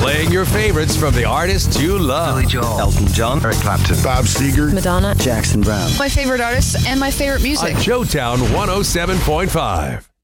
Playing your favorites from the artists you love. Billy Joel, Elton John, Eric Clapton, Bob Seger, Madonna, Jackson Brown. My favorite artists and my favorite music. On Showtown 107.5.